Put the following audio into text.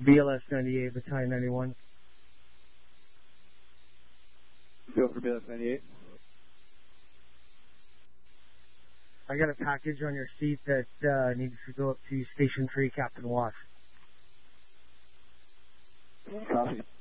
BLS 98, Battalion 91. Go for BLS 98. I got a package on your seat that needs to go up to Station 3, Captain Watts. Copy.